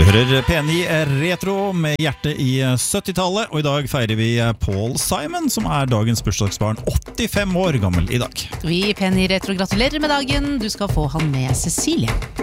Du hører P9 Retro med hjertet i 70-tallet, og i dag feirer vi Paul Simon, som dagens bursdagsbarn, 85 år gammel i dag. Vi i P9 Retro gratulerer med dagen, du skal få han med Cecilie.